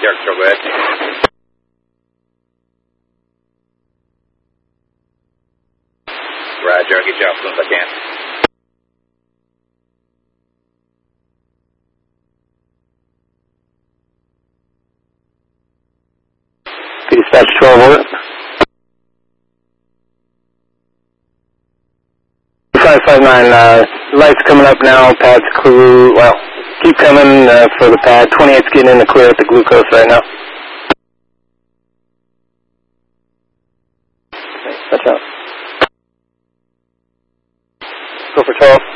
Air Control, go ahead. Roger, I'll get you out as soon as I can. Dispatch 12, over. 559, lights coming up now, pad's clear, well, keep coming for the pad. 28's getting in the clear at the glucose right now. Watch out. Go for 12.